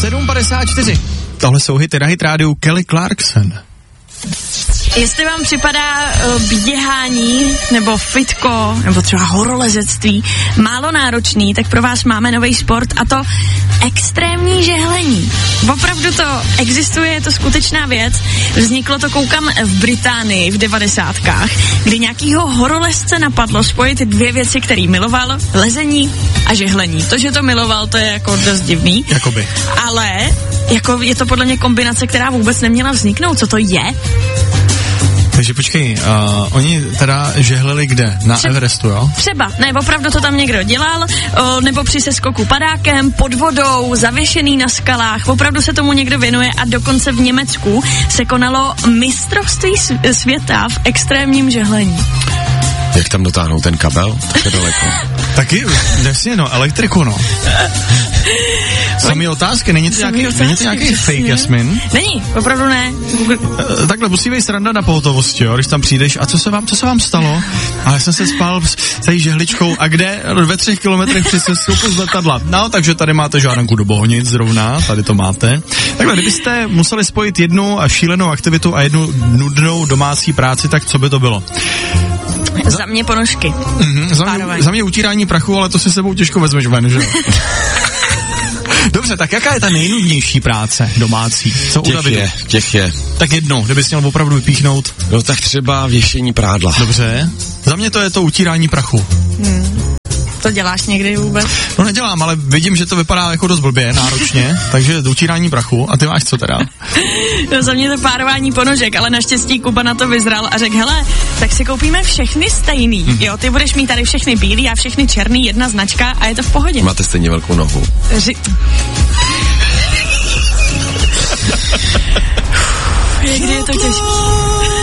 7:54. Tohle jsou hity na Hit rádiu Kelly Clarkson. Jestli vám připadá běhání nebo fitko nebo třeba horolezectví málo náročný, tak pro vás máme nový sport a to extrémní žehlení. Opravdu to existuje, je to skutečná věc. Vzniklo to, koukám, v Británii v 90kách, kdy nějakýho horolezce napadlo spojit dvě věci, který miloval, lezení a žehlení. To, že to miloval, to je jako dost divný. Jakoby. Ale jako je to podle mě kombinace, která vůbec neměla vzniknout. Co to je? Takže počkej, oni teda žehlili kde? Na Everestu, jo? Třeba, ne, opravdu to tam někdo dělal, nebo při seskoku padákem, pod vodou, zavěšený na skalách, opravdu se tomu někdo věnuje a dokonce v Německu se konalo mistrovství světa v extrémním žehlení. Jak tam dotáhnou ten kabel? Tak je daleko. Taky, jasně, no, elektriku, no. Samý otázky, není to nějaký fake, Jasmin? Není, opravdu ne. Takhle musí být sranda na pohotovosti, jo, když tam přijdeš, a co se vám stalo? A já jsem se spal s tady žehličkou, a kde? Ve 3 kilometrech při sestupu z letadla. No, takže tady máte žádanku do Bohonic zrovna, tady to máte. Takhle, kdybyste museli spojit jednu šílenou aktivitu a jednu nudnou domácí práci, tak co by to bylo? Za mě ponožky. Za mě utírání prachu, ale to si sebou těžko vezmeš ven, že? Dobře, tak jaká je ta nejnudnější práce domácí? Co u Davidu? Těch je. Tak jednou, kdybys měl opravdu vypíchnout. No tak třeba věšení prádla. Dobře. Za mě to je to utírání prachu. To děláš někdy vůbec? No nedělám, ale vidím, že to vypadá jako dost blbě, náročně, takže utírání prachu. A ty máš co teda? No za mě to párování ponožek, ale naštěstí Kuba na to vyzral a řekl, hele, tak si koupíme všechny stejný, jo, ty budeš mít tady všechny bílý a všechny černý, jedna značka a je to v pohodě. Máte stejně velkou nohu. Někdy je to těžké.